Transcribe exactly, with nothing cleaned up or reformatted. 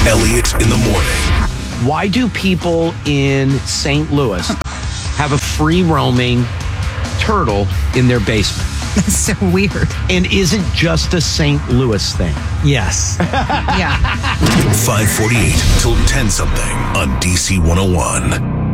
Elliott in the morning. Why do people in Saint Louis have a free roaming turtle in their basement? That's so weird. And isn't just a Saint Louis thing. Yes. Yeah. five forty-eight till ten something on D C one oh one.